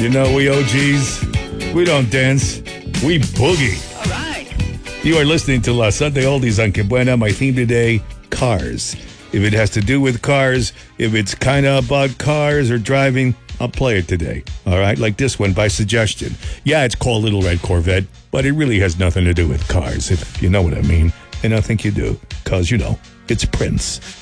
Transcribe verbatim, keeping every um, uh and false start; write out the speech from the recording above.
You know, we O Gs, we don't dance, we boogie. All right. You are listening to La Sunday Oldies on Que Buena. My theme today, cars. If it has to do with cars, if it's kind of about cars or driving, I'll play it today. All right? Like this one by suggestion. Yeah, it's called Little Red Corvette, but it really has nothing to do with cars, if you know what I mean. And I think you do, because, you know, it's Prince.